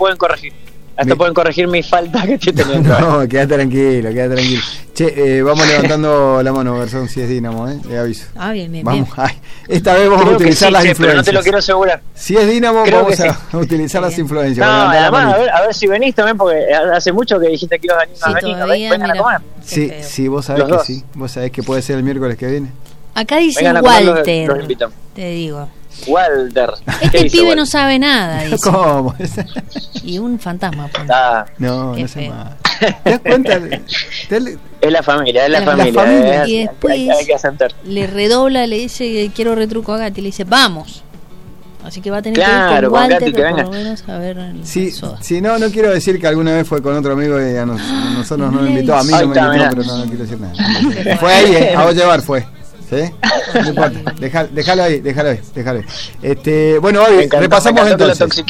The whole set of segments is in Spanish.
pueden corregir. Hasta pueden corregir mis faltas que estoy teniendo. No, quédate tranquilo. Che, vamos levantando la mano, Garzón, si es Dinamo, le aviso. Bien. Vamos, esta vez vamos a utilizar las influencias. Pero no te lo quiero asegurar. Si es Dinamo, vamos a utilizar las influencias. No, además, a ver si venís también, porque hace mucho que dijiste que ibas a venir. Vengan a comer. Sí, vos sabés que sí. Vos sabés que puede ser el miércoles que viene. Acá dice Walter, te digo. Walter. Este pibe Walter? No sabe nada, dice. ¿Cómo? Y un fantasma. No sé más. ¿Te das cuenta? Es la familia. Y después hay que aceptar. Le redobla, le dice, quiero retruco a Gatti, le dice, vamos. Así que va a tener que ir con Walter, Gatti, pero por lo menos a ver sí, no quiero decir que alguna vez fue con otro amigo y a nosotros no me invitó, a mí no me invitó, pero no quiero decir nada. Fue ahí, a vos llevar fue. ¿Sí? No importa, déjalo ahí. Bueno, hoy repasamos entonces.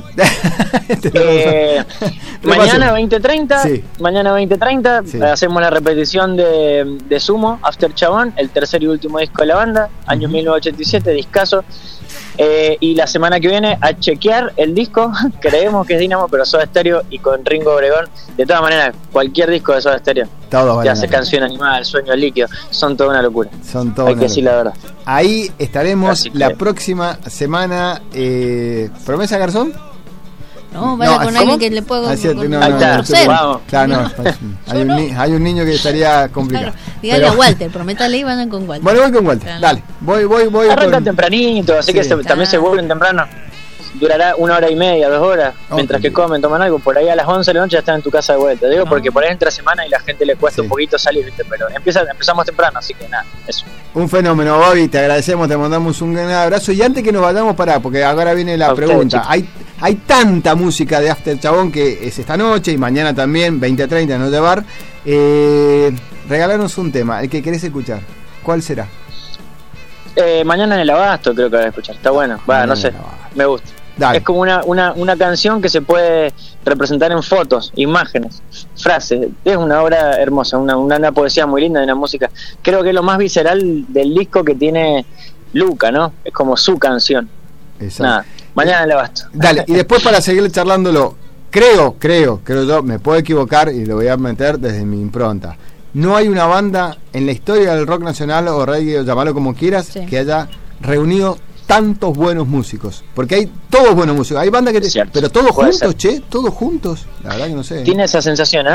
Mañana 20:30 hacemos la repetición de Sumo, After Chabón, el tercer y último disco de la banda, año 1987, discazo. Y la semana que viene a chequear el disco. Creemos que es Dinamo, pero Soda Stereo y con Ringo Obregón. De todas maneras, cualquier disco de Soda Stereo que hace Canción Animal, Sueño Líquido, son toda una locura. Hay que decir la verdad. Ahí estaremos la próxima semana. ¿Promesa, Garzón? No, vaya con alguien que le pueda hay un niño que estaría complicado. Claro, dígale a Walter, prométale y vayan con Walter. Bueno, voy con Walter, dale. Voy. Arrancan tempranito, así que también se vuelven temprano. Durará 1 hora y media, 2 horas, mientras que comen, toman algo. Por ahí a las 11 de la noche ya están en tu casa de vuelta. Digo, porque por ahí entra semana y la gente le cuesta un poquito salir, ¿viste? Pero empezamos temprano, así que nada, eso. Un fenómeno, Bobby, te agradecemos, te mandamos un gran abrazo. Y antes que nos vayamos, porque ahora viene la pregunta. Hay tanta música de After Chabón que es esta noche y mañana también, 20:30 en Noche Bar. Regalarnos un tema, el que querés escuchar. ¿Cuál será? Mañana en el Abasto creo que voy a escuchar. Está bueno, no sé, me gusta. Dale. Es como una canción que se puede representar en fotos, imágenes, frases. Es una obra hermosa, una poesía muy linda de una música. Creo que es lo más visceral del disco que tiene Luca, ¿no? Es como su canción. Exacto. Nada, mañana en el Abasto. Dale, y después para seguir charlándolo, creo yo, me puedo equivocar y lo voy a meter desde mi impronta. No hay una banda en la historia del rock nacional o reggae, o llamarlo como quieras, que haya reunido tantos buenos músicos, porque hay todos buenos músicos, hay bandas pero todos juntos, todos juntos, la verdad que no sé. Tiene esa sensación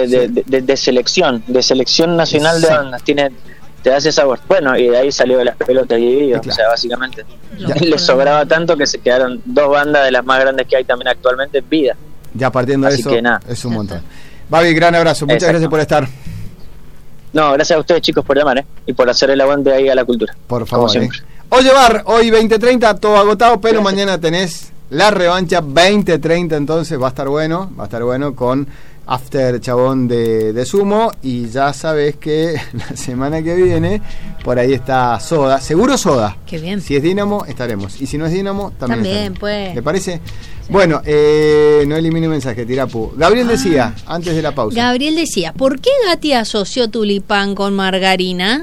de selección nacional de bandas, te da ese sabor. Bueno, y de ahí salió Las Pelotas Divididas, o sea, básicamente les sobraba tanto que se quedaron 2 bandas de las más grandes que hay también actualmente en vida. Ya partiendo de eso, es un montón. Babi, gran abrazo, muchas gracias por estar. No, gracias a ustedes, chicos, por llamar, y por hacer el aguante ahí a la cultura. Por favor. Oye, Bar, hoy 20:30, todo agotado, pero mañana tenés la revancha 20:30, entonces va a estar bueno con After Chabón de Sumo, y ya sabés que la semana que viene por ahí está Soda, seguro Soda. Qué bien. Si es Dinamo, estaremos, y si no es Dinamo, también pues. ¿Le parece? Sí. Bueno, no elimine mensaje, Tirapu. Gabriel decía, antes de la pausa. Gabriel decía, ¿por qué Gatti asoció tulipán con margarina?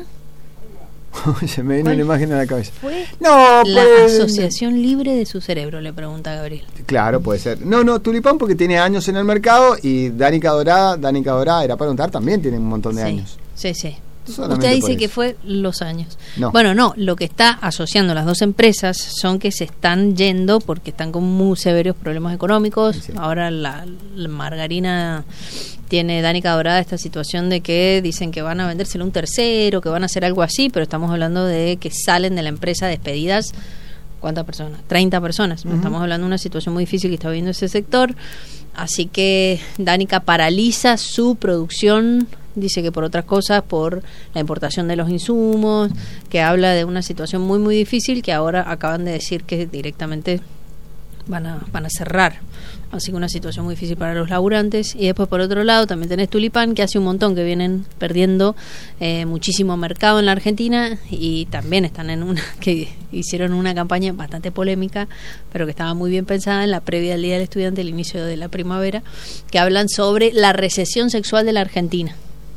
Se me vino una imagen a la cabeza. La asociación libre de su cerebro, le pregunta Gabriel. Claro, puede ser. No, tulipán porque tiene años en el mercado, y Danica Dorada era para untar, también tiene un montón de años. Sí. Usted dice que fue los años. No. Bueno, no, lo que está asociando las dos empresas son que se están yendo porque están con muy severos problemas económicos. Sí. Ahora la margarina tiene Danica Dorada esta situación de que dicen que van a vendérselo a un tercero, que van a hacer algo así, pero estamos hablando de que salen de la empresa despedidas. ¿Cuántas personas? 30 personas. Uh-huh. Estamos hablando de una situación muy difícil que está viviendo ese sector. Así que Danica paraliza su producción, dice que por otras cosas, por la importación de los insumos, que habla de una situación muy muy difícil, que ahora acaban de decir que directamente van a cerrar. Así que una situación muy difícil para los laburantes. Y después, por otro lado, también tenés Tulipán, que hace un montón que vienen perdiendo muchísimo mercado en la Argentina, y también están que hicieron una campaña bastante polémica, pero que estaba muy bien pensada en la previa del Día del Estudiante, el inicio de la primavera, que hablan sobre la recesión sexual de la Argentina.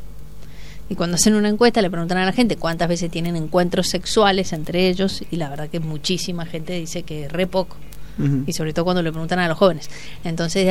Y cuando hacen una encuesta le preguntan a la gente cuántas veces tienen encuentros sexuales entre ellos, y la verdad que muchísima gente dice que re poco. Uh-huh. Y sobre todo cuando le preguntan a los jóvenes. Entonces